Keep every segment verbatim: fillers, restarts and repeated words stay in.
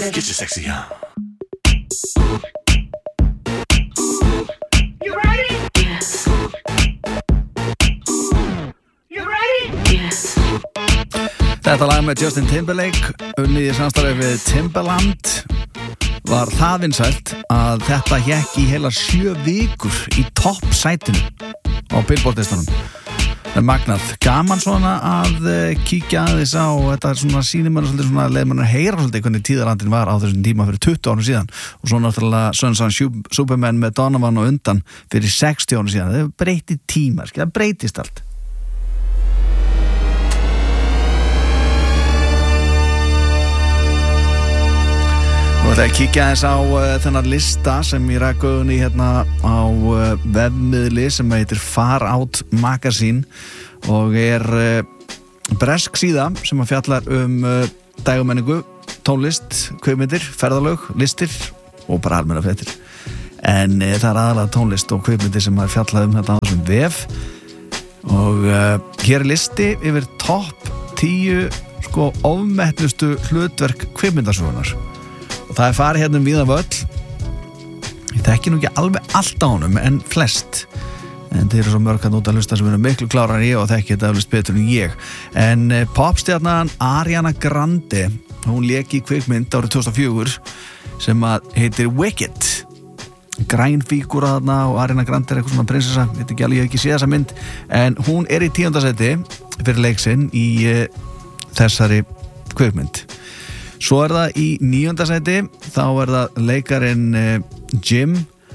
Get your sexy on. You ready? Yes. You ready? Yes. Þetta lag með Justin Timberlake unnið í samstarfi við Timbaland var það vinsælt að þetta hékk í heila sjö vikur í toppsætinu á Billboard-listanum. Það er magnað. Gaman svona að kíkja aðeins á þetta svona sýnir mann svolítið svona leið mann að heyra svolítið hvernig tíðarandinn var á þessum tíma fyrir tuttugu árum síðan og svo náttúrulega Sons of Superman með Donovan og undan fyrir sextíu árum síðan. Það breytið tímar, það breytist allt. Nú ætla ég að kíkja aðeins á uh, þennan lista sem ég rak augun í hérna á uh, vefmiðli sem heitir Far Out Magazine og er uh, bresk síða sem að fjallar um uh, dægumenningu, tónlist, kvikmyndir, ferðalög, listir og bara almenna fréttir. En uh, það er aðalega tónlist og kvikmyndir sem að fjalla um þetta á þessum vef og uh, hér er listi yfir topp tíu sko ofmetnustu hlutverk kvikmyndasögunar. Og það er farið hérna um víða völl. Ég þekki nú ekki alveg allt á honum, en flest. En þeir eru svo mörg að nota hlusta sem eru miklu klárar en ég og þekki þetta eflust betur en ég. En eh, popstjarnan Ariana Grande, hún lék í kvikmynd árið tvö þúsund og fjögur sem að heitir Wicked. Græn fígúra þarna og Ariana Grande er eitthvað svona prinsessa, ég veit ekki alveg, ég hef ekki séð þessa mynd. En hún er í tíunda sæti fyrir leik sinn í eh, þessari kvikmynd. Svo er það í níunda sæti, þá er það leikarinn uh, Jim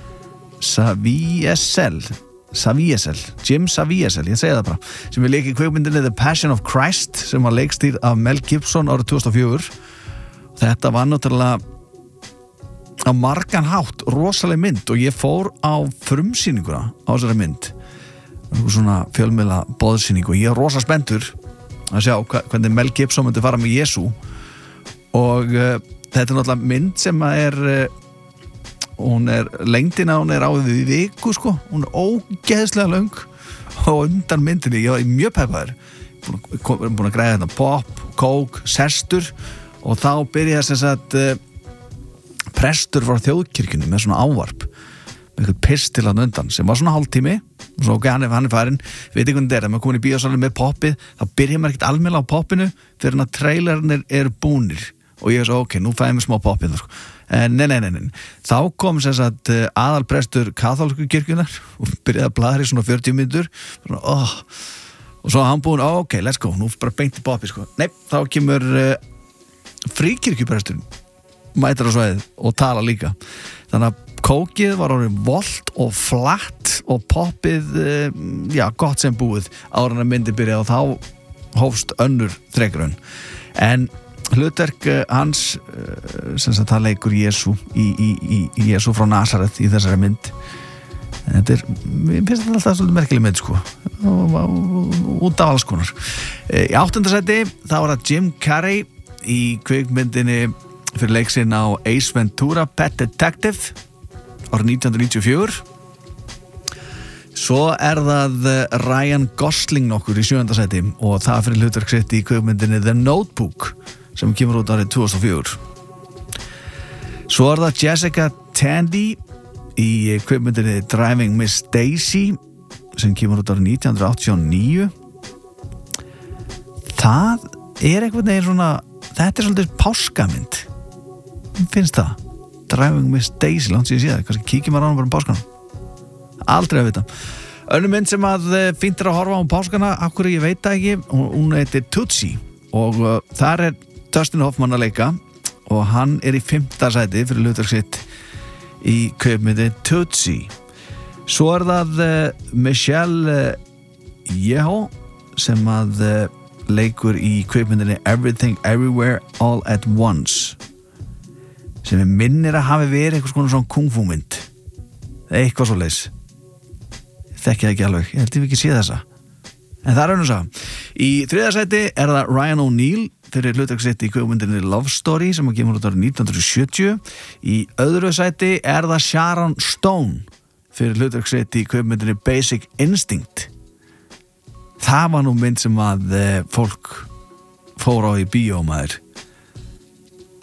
Caviezel, Caviezel, Jim Caviezel, ég segi það bara, sem er leik í kvikmyndinni The Passion of Christ, sem var leikstýrð af Mel Gibson árið tvö þúsund og fjögur. Þetta var náttúrulega á margan hátt rosaleg mynd og ég fór á frumsýninguna á þessari mynd, svona fjölmiðla boðsýningu og ég er rosa spenntur að sjá hvernig Mel Gibson myndi fara með Jesú. Og uh, þetta er náttúrulega mynd sem að er uh, hún er lengdina, hún er á því viku sko, hún er ógeðslega löng og undan myndinni, ég var mjög peppaður búin, búin að græða þetta pop, kók, sestur og þá byrjaði sem sagt uh, prestur frá þjóðkirkjunni með svona ávarp með eitthvað pistil að undan sem var svona hálftími og svo ok, hann er, hann er farin við veit ekki hvernig þetta er, ef maður komin í bíósalinn með poppið þá byrjar maður ekkert almennilega á poppinu fyrir að trailerinn er, er búnir og ég er svo, ok, nú fæðum við smá poppið sko. en nei, nei, nei, nei, þá kom sem sagt aðalprestur kaþólsku kirkjunar og byrjaði að bladra í svona fjörutíu mínútur svona, oh. og svo hann búin, oh, ok, let's go nú bara beint í poppið, sko nei, þá kemur uh, fríkirkjupresturinn mætar á svæðið og tala líka þannig að kókið var orðið volt og flatt og poppið, uh, já, gott sem búið áður en að myndi byrja og þá hófst önnur þregrun en hlutverk hans sem sagt það leikur Jesú í, í, í, í Jesú frá Nasaret í þessari mynd þetta er, ég finnst þetta alltaf svolítið merkileg mynd sko út af alls konar í áttunda sæti þá var það Jim Carrey í kvikmyndinni fyrir leiksinn á Ace Ventura Pet Detective árið nítján hundruð níutíu og fjögur svo er það Ryan Gosling nokkur í sjöunda sæti og það fyrir hlutverk sitt í kvikmyndinni The Notebook sem kemur út árið tvö þúsund og fjögur. Svo er það Jessica Tandy í kvikmyndinni Driving Miss Daisy sem kemur út árið nítján hundruð áttatíu og níu. Það er einhvern veginn svona, þetta er svolítið páskamynd. Finnst það? Driving Miss Daisy, langt síðan síðan, kannski kíkjum að rána bara um páskanum. Aldrei að vita. Önnur mynd sem að fínt er að horfa á um páskana, akkur ég veit það ekki, hún heitir Tootsie og uh, þar er Dustin Hoffman að leika og hann er í fimmta sæti fyrir hlutverk sitt í kvikmyndinni Tootsie. Svo er það uh, Michelle uh, Yeoh sem að uh, leikur í kvikmyndinni Everything Everywhere All at Once sem er minnir að hafi verið eitthvað svona svona kung fu mynd eitthvað svo leis þekki það ekki alveg, ég held ég ekki sé þessa en það er önnur sá. Í þriðja sæti er það Ryan O'Neal fyrir hlutverk sitt í kvikmyndinni Love Story sem að kemur út árið nítján hundruð sjötíu. Í öðru sæti er það Sharon Stone fyrir hlutverk sitt í kvikmyndinni Basic Instinct. Það var nú mynd sem að e, fólk fór á í bíó maður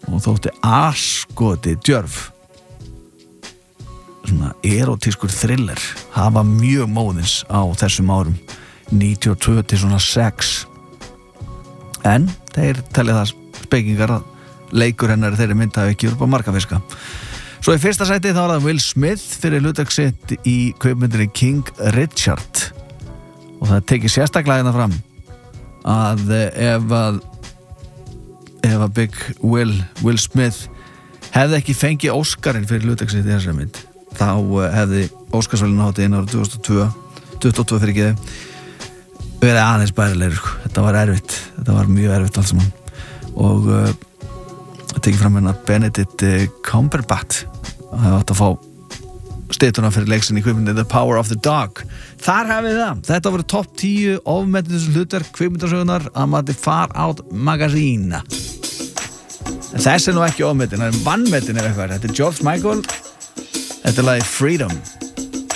og þótti askoti djörf svona erotískur thriller hafa mjög móðins á þessum árum níutíu og tvö til svona sex en þeir telja það spekingar að leikur hennar þeirri mynd hafi ekki upp á markafiska. Svo í fyrsta sæti þá var það Will Smith fyrir hlutverk sitt í kvikmyndinni King Richard og það tekið sérstaklega hérna fram að ef að ef að Big Will Will Smith hefði ekki fengið Óskarinn fyrir hlutverk sitt í þessari mynd þá hefði Óskarsverðlaunahátíðin árið tvö þúsund og tvö tuttugu og tvö fyrir ekki verið aðeins bærilegur. Þetta var erfitt þetta var mjög erfitt alls saman og uh, tekið fram hérna Benedict Cumberbatch það átt að fá steytuna fyrir leiksin í kvikmyndinni The Power of the Dog. Þar hafið það. Þetta voru topp tíu ofmetnus hlutverk kvikmyndasögunar að mati Far Out Magazine. Þessi er nú ekki ofmetin, það er vannmetin ef eitthvað. Þetta er George Michael. Þetta er lagið Freedom.